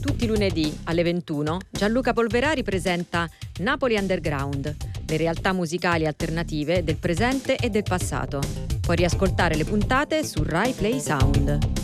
Tutti i lunedì alle 21 Gianluca Polverari presenta Napoli Underground, le realtà musicali alternative del presente e del passato. Puoi riascoltare le puntate su Rai Play Sound.